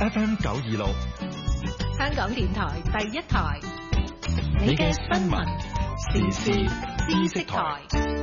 FM 926， 香港電台第一台，你嘅新聞時事知識台。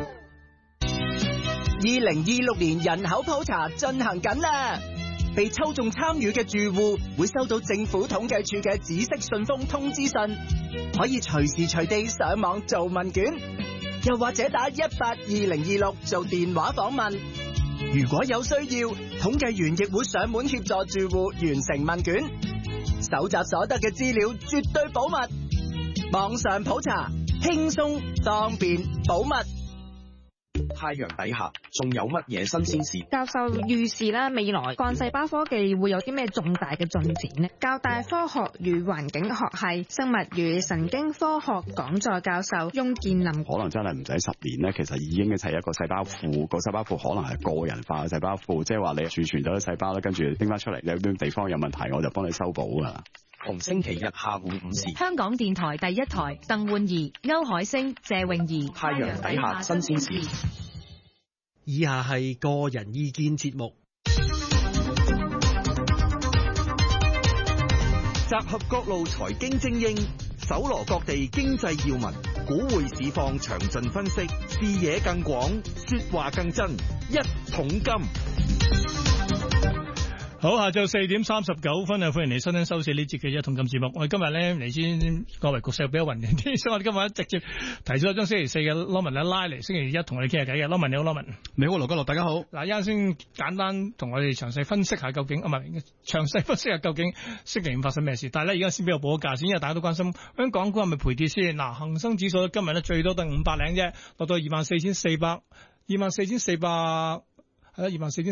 2026年人口普查進行緊啦，被抽中參與嘅住戶會收到政府統計處嘅紫色信封通知信，可以隨時隨地上網做問卷，又或者打182026做電話訪問。如果有需要，統計員亦會上門協助住戶完成問卷，搜集所得嘅資料絕對保密。網上普查，輕鬆方便保密。 太陽底下仲有乜嘢新鮮事？ 教授預示啦，未來幹細胞科技會有啲咩重大嘅進展呢？教大科學與環境學系生物與神經科學講座教授翁建林， 可能真係唔使10年咧，其實已經係一個細胞庫，個細胞庫可能係個人化嘅細胞庫，即係話你儲存咗啲細胞咧，跟住拎翻出嚟，有啲地方有問題，我就幫你修補噶啦。 逢星期日下午5時， 香港電台第一台，鄧煥儀、歐海星、謝詠儀， 太陽底下新鮮事。 以下係個人意見節目， 集合各路財經精英，搜羅各地經濟要聞，股匯市況詳盡分析，視野更廣，說話更真，一桶金。 好，下晝4點39分啊！歡迎你收聽收視呢節嘅一桶金節目。我哋今日咧嚟先，各位局勢比較混亂啲，所以我哋今日直接提出一張星期四嘅 Lawman 拉嚟，星期一同我哋傾下偈嘅。Lawman 你好 ，Lawman 你好，羅家樂，大家好。 嗱，一陣先簡單同我哋詳細分析下究竟，唔係詳細分析下究竟星期五發生咩事。但係咧，而家先俾我報個價先，因為大家都關心香港股係咪賠跌先。嗱，恒生指數今日咧最多得500零啫，落到24,400，係啦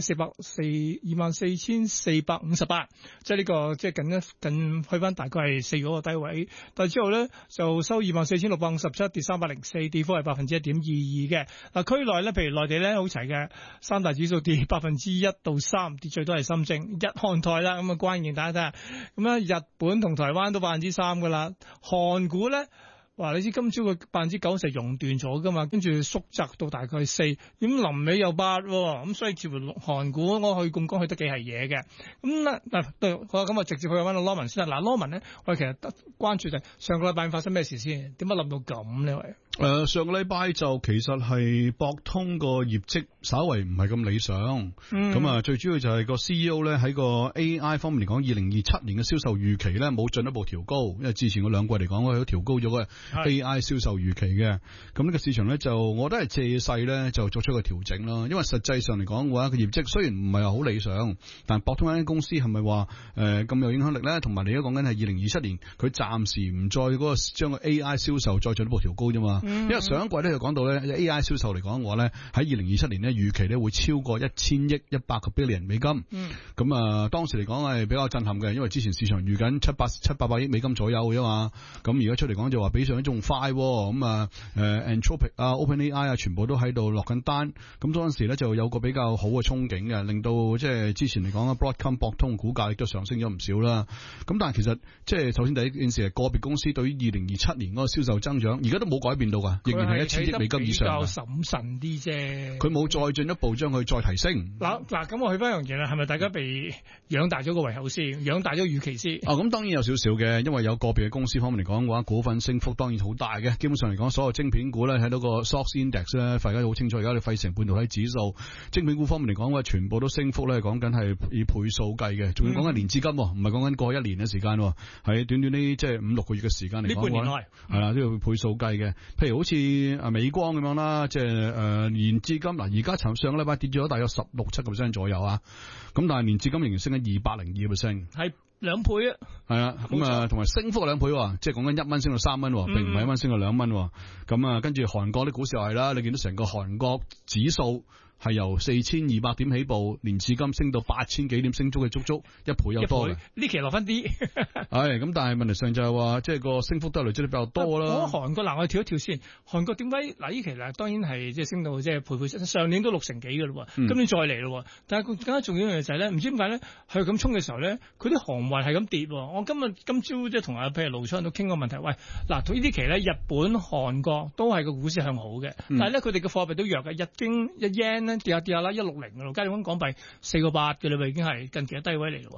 ，24,458，即係呢個即係近去翻大概係4嗰個低位，但係之後咧就收24,657，跌304，跌幅係1.22%嘅。嗱，區內咧，譬如內地咧好齊嘅，三大指數跌1%到3%，跌最多係深證、日韓台啦。咁啊，關鍵大家睇下，咁咧日本同台灣都3%噶啦，韓股咧。哇！你知今朝個90%熔斷咗噶嘛，跟住縮窄到大概4，咁臨尾又8，咁所以似乎韓股我去槓桿去得幾係嘢嘅。咁嗱，好咁啊，直接去揾到 Lawman 先啦。嗱，Lawman 咧，我哋其實關注就係上個禮拜發生咩事先？點解諗到咁呢？喂， 上個禮拜就其實係博通個業績稍為唔係咁理想，咁最主要就係個 CEO 咧喺個 AI 方面嚟講，2027年嘅銷售預期咧冇進一步調高，因為之前嗰2季嚟講佢都調高咗嘅。AI 銷售預期嘅，咁呢個市場咧就我覺得係借勢咧就作出一個調整啦。因為實際上嚟講嘅話，個業績雖然唔係好理想，但博通間公司係咪話咁有影響力咧？同埋你而家講緊係2027年，佢暫時唔再嗰個將個 AI 銷售再進一步調高啫嘛。因為上一季咧就講到咧 AI 銷售嚟講嘅話咧，喺2027年咧預期咧會超過1000億100個 billion 美金。咁當時嚟講係比較震撼嘅，因為之前市場預緊700-800億美金左右嘅嘛。咁而家出嚟講就話比上仲快，咁Anthropic 啊、OpenAI 啊，全部都喺度落緊單。咁嗰陣時咧就有個比較好嘅憧憬嘅，令到即係之前嚟講Broadcom 博通股價亦都上升咗唔少啦。咁但係其實即係首先第一件事係個別公司對於2027年嗰個銷售增長，而家都冇改變到㗎，仍然係1000億美金以上。比較審慎啲啫。佢冇再進一步將佢再提升。 嗱，咁我去翻樣嘢啦，係咪大家被養大咗個胃口先，養大咗預期先？ 咁當然有少少嘅，因為有個別嘅公司方面嚟講嘅話，股份升幅當然好大嘅。基本上嚟講，所有晶片股咧睇到個 SOX Index 咧，大家好清楚。而家你費城半導體指數，晶片股方面嚟講嘅話，全部都升幅咧，講緊係以倍數計嘅，仲要講緊年至今，唔係講緊過1年嘅時間，係短短呢即係5-6個月嘅時間嚟講。呢半年內係啦，都要倍數計嘅。譬如好似美光咁樣啦，即係年至今嗱，而家上個禮拜跌咗大約16-17% 左右啊，咁但係年至今仍然升緊202%。係。 2倍啊， 係啊，咁同埋升幅2倍喎，即係講緊1蚊升到3蚊，並唔係1蚊升到2蚊。咁跟住韓國啲股市又係啦，你見到成個韓國指數係由4200點起步，年至今升到8000幾點，升足足1倍有多嘅。 呢期落翻啲， 係咁，但係問題上就係話，即係個升幅都係累積得比較多啦。 韓國我哋跳一跳先，韓國點解嗱？呢期嗱當然係即係升到即係倍，上年都60幾嘅咯，今年再嚟咯。但係更加重要嘅就係咧，唔知點解咧，佢咁衝嘅時候咧，佢啲航運係咁跌。我今朝即係同譬如盧昌都傾過問題，喂嗱，呢啲期咧，日本、韓國都係個股市向好嘅，但係咧佢哋嘅貨幣都弱嘅，日經1yen。跌下啦，160嘅咯，加上港幣4個8嘅啦，已經係近期嘅低位嚟咯。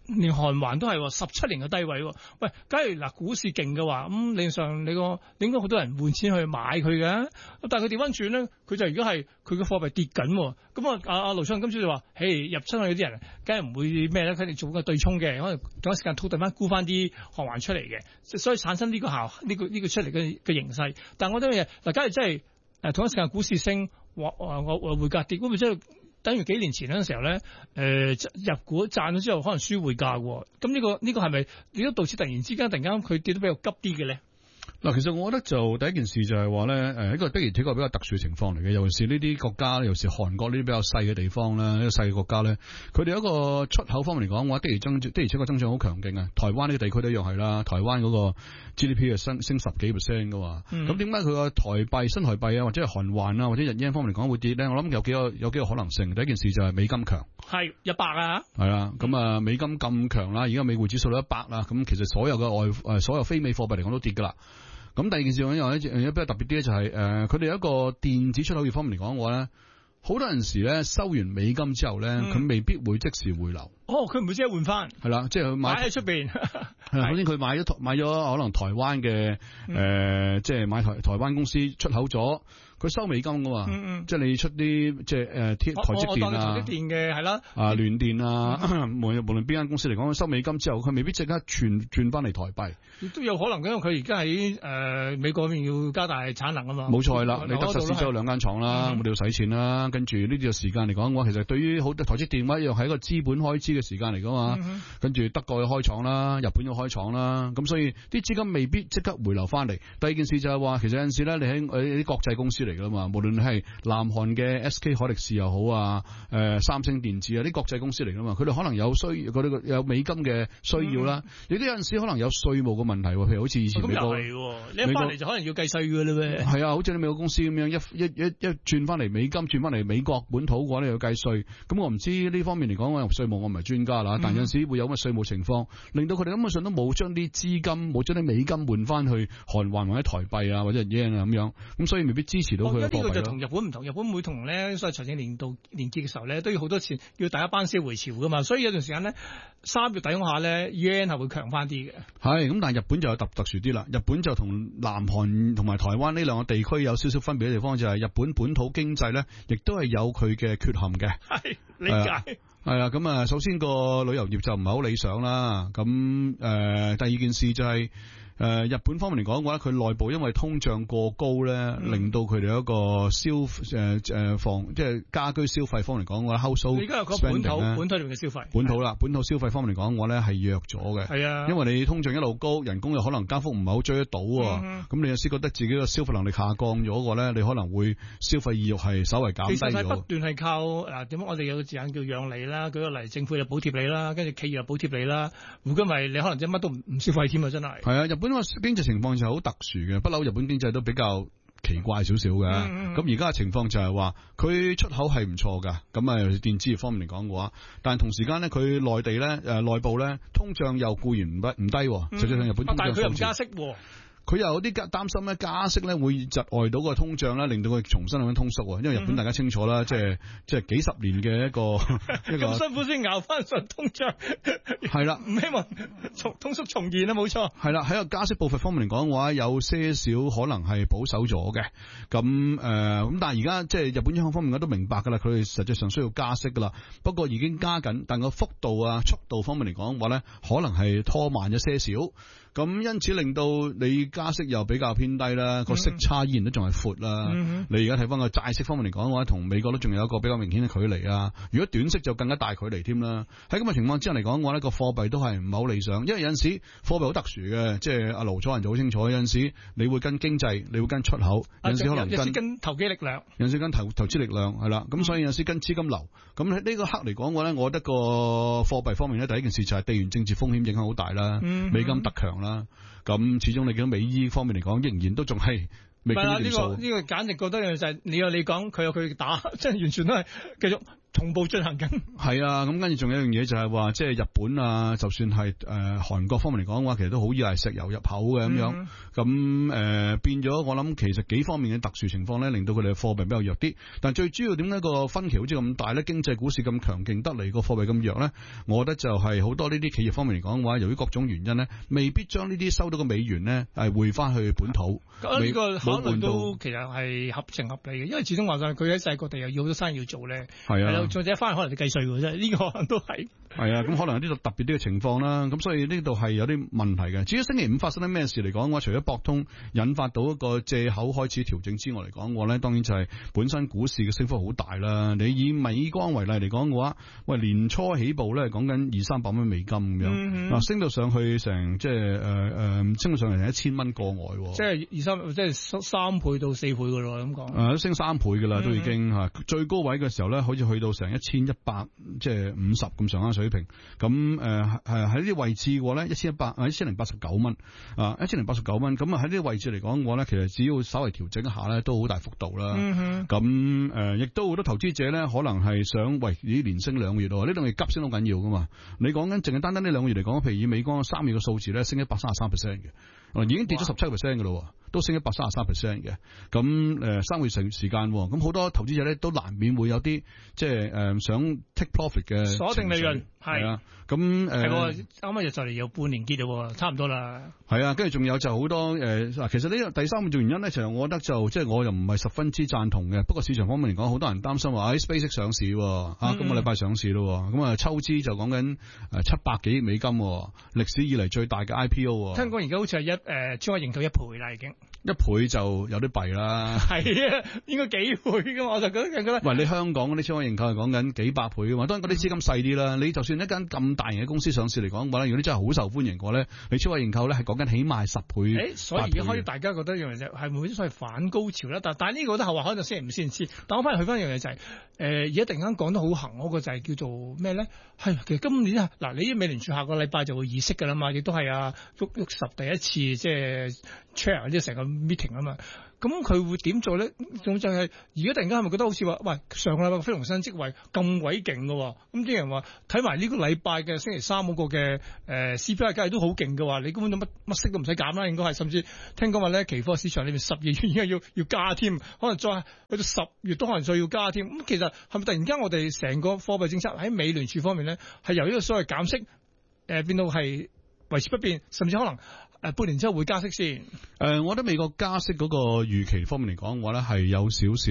連韓環都係17年嘅低位喎。喂，假如嗱股市勁嘅話，咁理論上你應該好多人換錢去買佢嘅，但係佢調翻轉咧，佢就而家係佢嘅貨幣跌緊喎。咁啊，阿盧昌今朝就話：嘿，入親去嗰啲人，梗係唔會咩咧？佢哋做個對沖嘅，可能同一時間套定翻沽翻啲韓環出嚟嘅，所以產生呢個呢個出嚟嘅形勢。但係我覺得嘢嗱，假如真係同一時間股市升，我匯價跌，咁咪即係等於幾年前嗰陣時候咧，入股賺咗之後可能輸匯價喎。咁呢個係咪亦都導致突然之間佢跌得比較急啲嘅咧？ 嗱，其實我覺得就第一件事就係話咧，一個的而且確比較特殊嘅情況嚟嘅，尤其是呢啲國家，尤其是韓國呢啲比較細嘅地方咧，呢個細嘅國家咧，佢哋一個出口方面嚟講嘅話，的而且確增長好強勁啊！台灣呢個地區都一樣係啦，台灣嗰個 GDP 係升10幾%嘅話，咁點解佢個新台幣啊，或者係韓環啊，或者日元方面嚟講會跌咧？我諗有幾個可能性。第一件事就係美金強，係100啊，係啦，咁啊美金咁強啦，而家美匯指數到100啦，咁其實所有嘅所有非美貨幣嚟講都跌㗎啦。咁第二件事比較特別啲咧，就係佢哋有一個電子出口業方面嚟講嘅話咧，好多陣時咧收完美金之後咧，佢未必會即時回流。佢唔會即刻換翻。係啦，即係佢買喺出邊。係啦，首先佢買咗可能台灣嘅即係買台灣公司出口咗。佢收美金噶嘛，即係你出啲即係台積電啊，台積電嘅係啦，聯電啊，無論邊間公司嚟講，收美金之後，佢未必即刻轉翻嚟台幣，亦都有可能嘅，因為佢而家喺美國嗰邊要加大產能啊嘛。冇錯啦，你德實施咗2間廠啦，我哋要使錢啦，跟住呢啲嘅時間嚟講嘅話，其實對於好多台積電一樣係一個資本開支嘅時間嚟噶嘛。跟住德國要開廠啦，日本要開廠啦，咁所以啲資金未必即刻回流翻嚟。第二件事就係話，其實有陣時咧，你喺啲國際公司嚟噶嘛，無論係南韓嘅 SK 海力士又好啊，三星電子啊，啲國際公司嚟噶嘛，佢哋可能有美金嘅需要啦，亦都有陣時可能有稅務嘅問題，譬如好似以前美國，你一翻嚟就可能要計稅噶啦咩？係啊，好似你美國公司咁樣，一轉翻嚟美金，轉翻嚟美國本土嘅話，你要計稅。咁我唔知呢方面嚟講，我稅務我唔係專家啦，但有陣時會有乜稅務情況，令到佢哋根本上都冇將啲資金，冇將啲美金換翻去韓環或者台幣啊，或者yen啊咁樣，咁所以未必支持到佢嘅貨幣咯。呢個就同日本唔同，日本每同咧所謂財政年度連結嘅時候咧，都要好多錢，要大家班師回朝噶嘛，所以有段時間咧3月底嗰下咧 yen 係會強翻啲嘅。係咁，但係日本就有特殊啲啦，日本就同南韓同埋台灣呢兩個地區有少少分別嘅地方，就係日本本土經濟咧，亦都係有佢嘅缺陷嘅。係理解。係啊，咁啊，首先個旅遊業就唔係好理想啦。咁第二件事就係日本方面嚟講嘅話，佢內部因為通脹過高咧，令到佢哋一個即係家居消費方面嚟講嘅話 ，household spending 而家有個本土裏面嘅消費，本土消費方面嚟講嘅話咧係弱咗嘅。係啊，因為你通脹一路高，人工又可能加幅唔係好追得到，咁你有時覺得自己嘅消費能力下降咗嘅咧，你可能會消費意欲係稍微減低咗。其實係不斷係靠點樣？我哋有個字眼叫讓利啦，舉個例，政府又補貼你啦，跟住企業又補貼你啦，如果唔係你可能即係乜都唔消費添啊！真係。係啊，日本個經濟情況就係好特殊嘅，不嬲日本經濟都比較奇怪少少嘅。咁而家嘅情況就係話，佢出口係唔錯噶，咁啊電子業方面嚟講嘅話，但係同時間咧，佢內地咧內部咧通脹又固然唔低，實際上日本通脹但係佢又唔加息喎。佢又有啲擔心咧，加息咧會窒礙到個通脹啦，令到佢重新咁樣通縮。因為日本大家清楚啦，即係幾十年嘅一個咁辛苦先熬翻上通脹，係啦，唔希望通縮重現啦，冇錯。係啦，喺個加息步伐方面嚟講嘅話，有些少可能係保守咗嘅。咁但係而家即係日本央行方面都明白㗎啦，佢哋實際上需要加息㗎啦。不過已經加緊，但個幅度啊、速度方面嚟講嘅話咧，可能係拖慢咗些少。咁因此令到你加息又比較偏低啦，個息差依然都仲係闊啦。你而家睇翻個債息方面嚟講嘅話，同美國都仲有一個比較明顯嘅距離啊。如果短息就更加大距離添啦。喺咁嘅情況之下嚟講嘅話呢，個貨幣都係唔係好理想，因為有陣時貨幣好特殊嘅，即係阿盧楚仁就好清楚。有陣時你會跟經濟，你會跟出口，有陣時可能跟投機力量，有陣時跟投資力量係啦。咁所以有陣時跟資金流。咁喺呢個刻嚟講嘅話呢，我覺得個貨幣方面呢，第一件事就係地緣政治風險影響好大啦，美金特強啦。咁始終你見到美伊方面嚟講，仍然都仲係未見到點數。呢個簡直覺得就係你有你講，佢有佢打，即係完全都係繼續同步進行緊。 係啊，咁跟住仲有一樣嘢就係話，即係日本啊，就算係韓國方面嚟講嘅話，其實都好依賴石油入口嘅咁樣。咁變咗，我諗其實幾方面嘅特殊情況咧，令到佢哋嘅貨幣比較弱啲。但最主要點解個分歧好似咁大咧？經濟股市咁強勁得嚟，個貨幣咁弱咧？我覺得就係好多呢啲企業方面嚟講嘅話，由於各種原因咧，未必將呢啲收到嘅美元咧係匯翻去本土。 呢個考慮都其實係合情合理嘅，因為始終話晒佢喺世界各地又要好多生意要做咧。係啊，再者翻去可能你計稅喎，真係呢個可能都係。係啊，咁可能有啲特別啲嘅情況啦。咁所以呢度係有啲問題嘅。至於星期五發生啲咩事嚟講嘅話，除咗博通引發到一個借口開始調整之外嚟講嘅話咧，當然就係本身股市嘅升幅好大啦。你以美光為例嚟講嘅話，喂，年初起步咧講緊200-300蚊美金咁樣，嗱升到上去成即係升到上嚟1000蚊過外，即係3倍到4倍噶咯咁講。都升3倍噶啦，都已經嚇最高位嘅時候咧，好似去到成1100即係50咁上下水平。咁喺呢啲位置嘅話咧，1089蚊1089蚊。咁啊喺呢啲位置嚟講嘅話咧，其實只要稍微調整一下咧，都好大幅度啦。咁亦都好多投資者咧，可能係想咦連升2個月喎，呢兩個月急升好緊要噶嘛。你講緊淨係單單呢2個月嚟講，譬如以美光3月嘅數字咧，升133%嘅，已經跌咗17%嘅咯，都升133%嘅。咁3個月時間，咁好多投資者咧都難免會有啲即係想 take profit 嘅鎖定利潤。係啊，咁啱啱就嚟有半年結咯，差唔多啦。 係啊，跟住仲有就好多其實呢個第三個原因咧，其實我覺得就即係我又唔係十分之贊同嘅。不過市場方面嚟講，好多人擔心話喺 SpaceX 上市今個禮拜上市咯，咁抽資就講緊700幾億美金，歷史以嚟最大嘅 IPO。聽講而家好似係超額認購1倍啦，已經 1倍就有啲弊啦。 係啊，應該幾倍噶嘛，我就覺得。 喂，你香港嗰啲超額認購係講緊幾百倍噶嘛，當然嗰啲資金細啲啦。你就算一間咁大型嘅公司上市嚟講嘅話咧，如果你真係好受歡迎嘅話咧，你超額認購咧係講緊起碼10倍。 所以而家開始大家覺得一樣嘢就係會所謂反高潮啦。但係呢個都後話，可能星期五先知。但我翻嚟去翻一樣嘢就係而家突然間講得好行嗰個就係叫做咩咧？係其實今年嗱，你美聯儲下個禮拜就會議息㗎啦嘛，亦都係喐十第一次即係 chair 即係成個 meeting 啊嘛。咁佢會點做咧？仲就係而家突然間係咪覺得好似話，喂，上個禮拜非農新職位咁鬼勁嘅喎？咁啲人話睇埋呢個禮拜嘅星期三嗰個嘅CPI 梗係都好勁嘅話，你根本都乜息都唔使減啦，應該係甚至聽講話咧，期貨市場裏面12月已經要加添，可能再去到10月都可能再要加添。咁其實係咪突然間我哋成個貨幣政策喺美聯儲方面咧，係由呢個所謂減息變到係維持不變，甚至可能半年之後會加息先。 我覺得美國加息嗰個預期方面嚟講嘅話咧，係有少少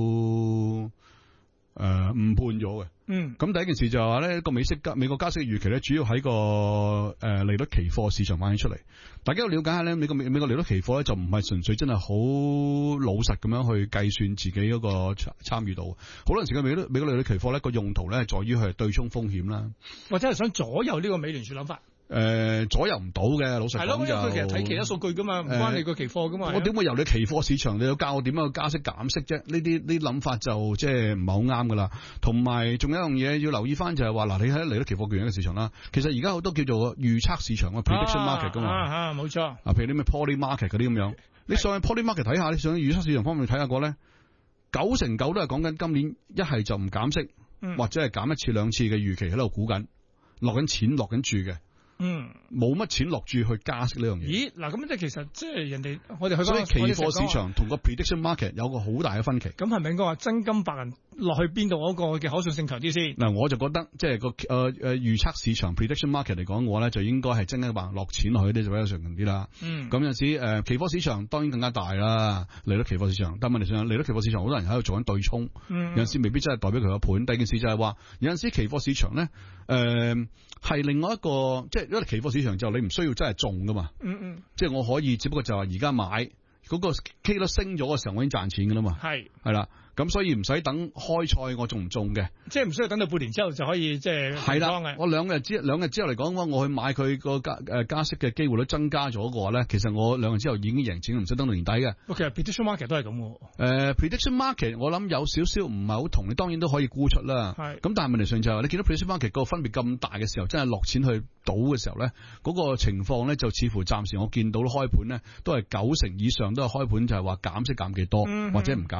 誤判咗嘅。咁第一件事就係話咧，個美國加息嘅預期咧，主要喺個利率期貨市場反映出嚟。大家要了解下咧，美國利率期貨咧就唔係純粹真係好老實咁樣去計算自己嗰個參與度。好多時嘅美國利率期貨咧個用途咧係在於係對沖風險啦， 或者係想左右呢個美聯儲諗法。 左右唔到嘅，老實講就佢其實睇其他數據噶嘛，唔關你個期貨噶嘛。 我點會由你期貨市場你要教我點樣去加息減息啫？呢啲諗法就即係唔係好啱噶啦。同埋仲有一樣嘢要留意翻就係話嗱，你喺嚟到期貨券嘅市場啦，其實而家好多叫做預測市場嘅 prediction market 噶嘛。 冇錯。 譬如啲咩 poly market 嗰啲咁樣，你上去 poly market 睇下，你上去預測市場方面睇下過咧，9成9都係講緊今年一係就唔減息，或者係減1次2次嘅預期喺度估緊，落緊錢落緊注嘅。冇乜錢落注去加息呢樣嘢。咦，嗱咁即係其實即係人哋我哋去翻，所以期貨市場同個 prediction market 有個好大嘅分歧。 咁係咪應該話真金白銀落去邊度嗰個嘅可信性強啲先？ 嗱，我就覺得即係個預測市場 prediction market 嚟講嘅話咧，就應該係真金白銀落錢落去啲就比較常啲啦。咁有陣時期貨市場當然更加大啦，利率期貨市場。但問題上利率期貨市場好多人喺度做緊對沖，有陣時未必真係代表佢個盤。第二件事就係話有陣時期貨市場咧係另外一個即係。因為期貨市場就你唔需要真係中噶嘛，即係我可以，只不過就係而家買嗰個 K 率升咗嘅時候，我已經賺錢噶啦嘛，係啦，咁所以唔使等開賽我中唔中嘅， 即係唔需要等到半年之後就可以即係係啦。 我兩日之後嚟講，我去買佢個加息嘅機會率增加咗嘅話咧，其實我2日之後已經贏錢，唔使等到年底嘅。 其實 prediction market 都係咁。 prediction market 我諗有少少唔係好同，你當然都可以估出啦。咁但係問題上就係話你見到 prediction market 個分別咁大嘅時候，真係落錢去賭嘅時候咧，嗰個情況咧就似乎暫時我見到開盤咧都係90%以上都係開盤就係話減息減幾多，或者唔減息。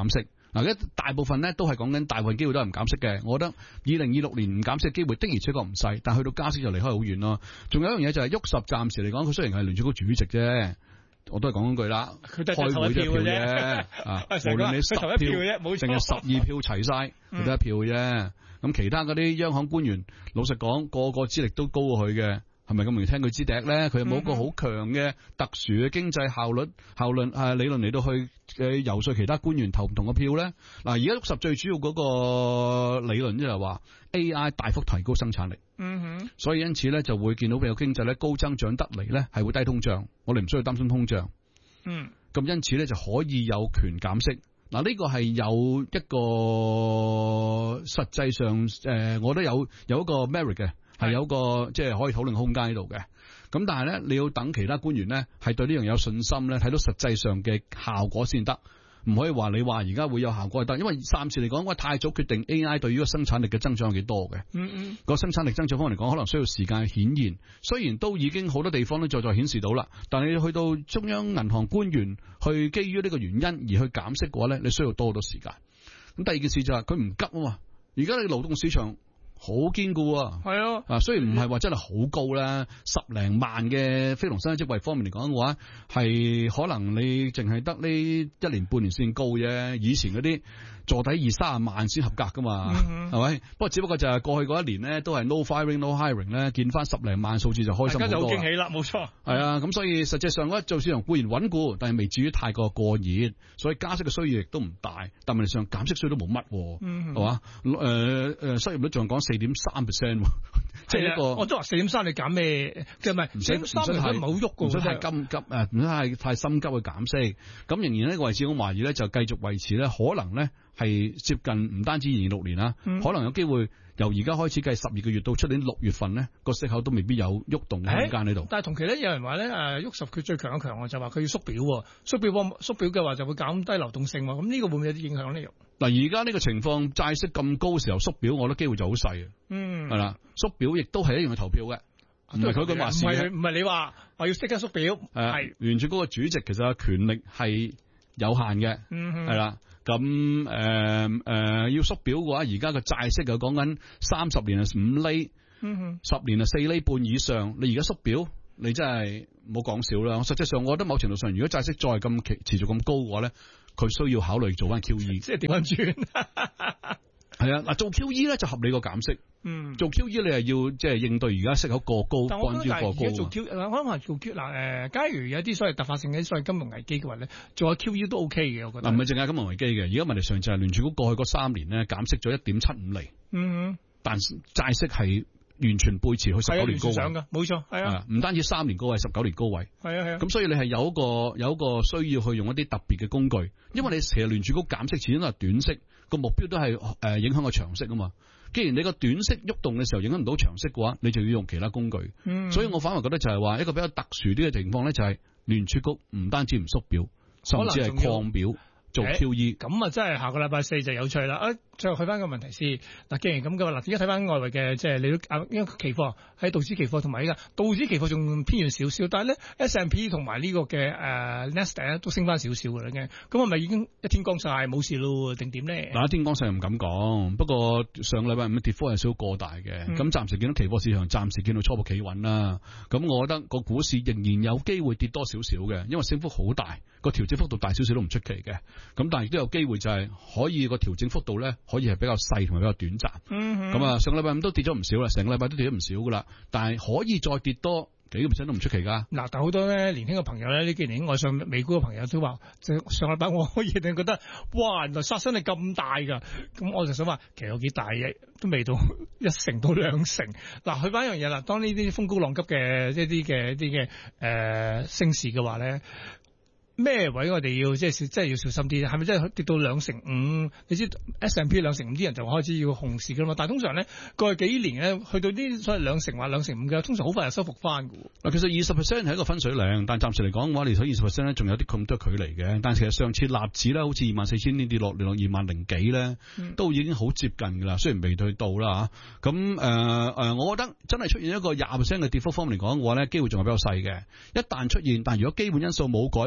嗱，而家大部分咧都係講緊大部分機會都係唔減息嘅。我覺得2026年唔減息嘅機會的而且確唔細，但係去到加息就離開好遠咯。仲有一樣嘢就係沃什暫時嚟講，佢雖然係聯儲局主席啫，我都係講嗰句啦， 佢都係開會一票啫， 啊， 無論你10票定係12票齊晒，佢得一票啫。咁其他嗰啲央行官員，老實講，個個資歷都高過佢嘅。係咪咁容易聽佢支笛咧？佢有冇一個好強嘅特殊嘅經濟效率理論嚟到去游說其他官員投唔同嘅票咧？嗱，而家60最主要嗰個理論就係話 AI 大幅提高生產力，所以因此咧就會見到比較經濟咧高增長得嚟咧係會低通脹，我哋唔需要擔心通脹。咁因此咧就可以有權減息。嗱，呢個係有一個實際上我覺得有一個 merit 嘅。係有個即係可以討論空間喺度嘅，咁但係咧你要等其他官員咧係對呢樣有信心咧，睇到實際上嘅效果先得，唔可以話你話而家會有效果就得，因為暫時嚟講，我太早決定 AI 對於個生產力嘅增長有幾多嘅，個生產力增長方面嚟講，可能需要時間去顯現。雖然都已經好多地方都在顯示到啦，但係你去到中央銀行官員去基於呢個原因而去減息嘅話咧，你需要多好多時間。咁第二件事就係佢唔急啊嘛，而家你勞動市場好堅固啊，係啊，雖然唔係話真係好高啦，10零萬嘅非農新增職位方面嚟講嘅話，係可能你淨係得呢1年半年先高啫。以前嗰啲坐底20-30萬先合格噶嘛，係咪？不過只不過就係過去嗰一年咧，都係 no firing no hiring 咧，見翻10零萬數字就開心好多，大家就好驚喜啦，冇錯。係啊，咁所以實際上咧，做市場固然穩固，但係未至於太過過熱，所以加息嘅需要亦都唔大。但問題上減息需要都冇乜，係嘛？失業率仲講4.3%，即係一個。我都話4.3，你減咩？即係唔係4.3唔好喐㗎，唔使太心急啊，唔使太心急去減息。咁仍然呢個位置我懷疑咧，就繼續維持咧，可能咧係接近唔單止2026年啦，可能有機會由而家開始計12個月到出年6月份咧，個息口都未必有喐動嘅空間喺度。但係同期咧，有人話咧喐十佢最強嘅強項就話佢要縮表，縮表嘅話就會減低流動性喎。咁呢個會唔會有啲影響呢？嗱，而家呢個情況債息咁高嘅時候縮表，我覺得機會就好細嘅。係啦，縮表亦都係一樣嘅投票嘅，唔係佢咁話事嘅，唔係你話要即刻縮表。係聯儲局嘅主席其實權力係有限嘅，係啦。咁要縮表嘅話，而家個債息就講緊30年係5厘，10年係4厘半以上。你而家縮表，你真係冇講少啦。實際上，我覺得某程度上，如果債息再咁持續咁高嘅話咧，佢需要考慮做翻 QE，即係點樣轉？係啊，嗱，做 QE 咧就合理過減息。做 QE 你係要即係應對而家息口過高，干擾過高。做 QE，我諗係做 QE 嗱，假如有啲所謂突發性嘅所謂金融危機嘅話咧，做下 QE 都 OK 嘅，我覺得。唔係淨係金融危機嘅，而家問題上就係聯儲局過去嗰3年咧減息咗1.75厘，但債息係完全背馳去19年高位，冇錯，係啊，唔單止3年高位，19年高位，係啊係啊。咁所以你係有一個需要去用一啲特別嘅工具，因為你其實聯儲局減息始終都係短息，個目標都係影響個長息啊嘛。既然你個短息喐動嘅時候影響唔到長息嘅話，你就要用其他工具。所以我反而覺得就係話一個比較特殊啲嘅情況咧，就係聯儲局唔單止唔縮表，甚至係擴表做 QE。咁啊，真係下個禮拜4就有趣啦！最後去翻個問題先。嗱，既然咁嘅話，嗱，而家睇翻外圍嘅即係你都因為期貨喺道指期貨同埋呢個道指期貨仲偏軟少少，但係咧 S&P 同埋呢個嘅Nasdaq 都升翻少少嘅啦，已經。咁係咪已經一天光晒冇事咯？定點咧？嗱，一天光晒又唔敢講，不過上個禮拜五跌幅係少少過大嘅。咁暫時見到期貨市場暫時見到初步企穩啦。咁我覺得個股市仍然有機會跌多少少嘅，因為升幅好大，個調整幅度大少少都唔出奇嘅。咁但係亦都有機會就係可以個調整幅度咧，可以係比較細同埋比較短暫。咁啊，上個禮拜五都跌咗唔少啦，成個禮拜都跌咗唔少噶啦。但係可以再跌多幾個%都唔出奇噶。嗱，但好多咧年輕嘅朋友咧，呢幾年愛上美股嘅朋友都話，上個禮拜我可以定覺得，哇，原來殺傷力咁大噶。咁我就想話，其實有幾大嘅，都未到1成到2成。嗱，去翻一樣嘢啦，當呢啲風高浪急嘅一啲嘅升市嘅話咧。咩位我哋要即係要小心啲？係咪真係跌到2.5%？你知 S&P 2.5%啲人就開始要熊市噶嘛？但係通常咧過去幾年咧，去到啲所謂2成或2.5%嘅，通常好快就收復翻㗎。嗱，其實20% 係一個分水嶺，但暫時嚟講嘅話，你睇20% 咧，仲有啲咁多距離嘅。但係其實上次納指咧，好似24,000點跌落20,000幾咧，都已經好接近㗎啦。雖然未對到啦嚇，咁我覺得真係出現一個20% 嘅跌幅方面嚟講嘅話咧，機會仲係比較細嘅。一旦出現，但如果基本因素冇改變到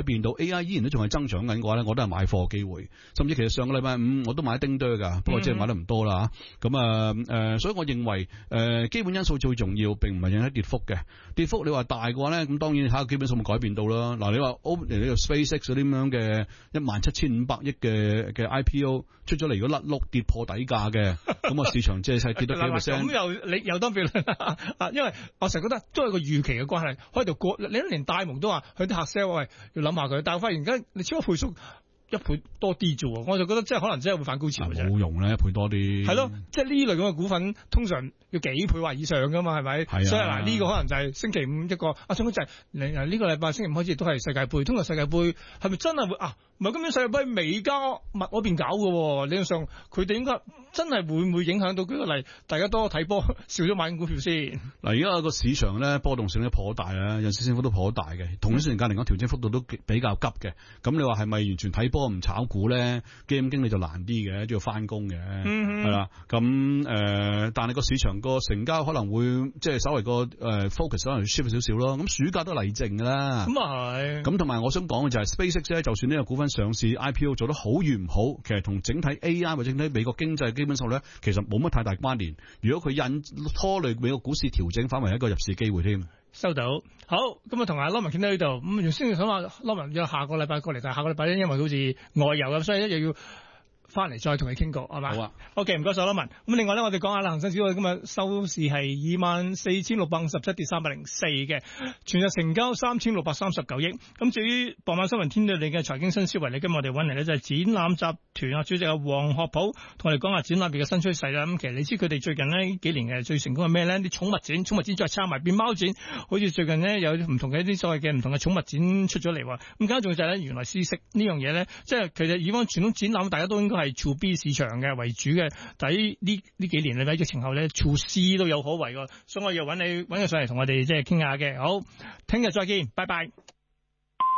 AI 依然都仲係增長緊嘅話咧，我都係買貨機會。甚至其實上個禮拜五我都買丁多㗎，不過即係買得唔多啦。咁所以我認為基本因素最重要，並唔係影響跌幅嘅。跌幅你話大嘅話咧，咁當然睇下基本數冇改變到啦。嗱，你話你個 SpaceX 嗰啲咁樣嘅17,500億嘅 IPO 出咗嚟，如果甩碌跌破底價嘅，咁個市場即係跌得幾 percent。 咁又當別論因為我成日覺得都係個預期嘅關係，喺度過你連大蒙都話佢啲客 sell 喂要諗下佢，但係我發現而家你超過倍數1倍多啲啫喎，我就覺得即係可能真係會反高潮嘅啫。 冇用咧，1倍多啲。係咯，即係呢類咁嘅股份通常要幾倍或以上噶嘛，係咪？係啊。所以嗱，呢個可能就係星期五一個總之就係呢個禮拜星期五開始都係世界盃，通常世界盃係咪真係會唔係今年世界盃美加密嗰邊搞嘅喎？理論上佢哋應該真係會唔會影響到？舉個例，大家多睇波少咗買股票先。 嗱，而家個市場咧波動性咧頗大啊，有時升幅都頗大嘅，同一時間嚟講調整幅度都比較急嘅。咁你話係咪完全睇波唔炒股咧？基金經理就難啲嘅，都要翻工嘅，係啦。咁但係個市場個成交可能會即係稍微個focus 可能 shift 少少咯。咁暑假都嚟靜㗎啦。咁啊係。咁同埋我想講嘅就係 SpaceX 咧，就算呢個股份上市 IPO 做得好與唔好，其實同整體 AI 或者整體美國經濟基本數咧，其實冇乜太大關聯。如果佢拖累美國股市調整，反為一個入市機會添。 收到，好，咁啊同阿 Lovin 傾到呢度，咁原先想話 Lovin 約下個禮拜過嚟，但係下個禮拜因為好似外遊咁，所以又要翻嚟再同你傾過，係嘛？好啊。OK， 唔該晒 Lovin。咁另外咧，我哋講下啦，恒生指數今日收市係24,657跌304嘅，全日成交3,639億。咁至於傍晚新聞天地你嘅財經新思維，你今日我哋揾嚟咧就係展覽集團啊主席黃學普，同我哋講下展覽業嘅新趨勢啦。咁其實你知佢哋最近呢幾年嘅最成功係咩咧？啲寵物展再撐埋變貓展，好似最近呢有唔同嘅一啲所謂嘅唔同嘅寵物展出咗嚟喎。咁更加重要就係咧，原來試食呢樣嘢咧，即係其實以往傳統展覽大家都應該係 to B 市場嘅為主嘅，但係呢幾年喺疫情後咧 to C 都有可為喎，所以我要揾你上嚟同我哋即係傾下嘅。好，聽日再見，拜拜。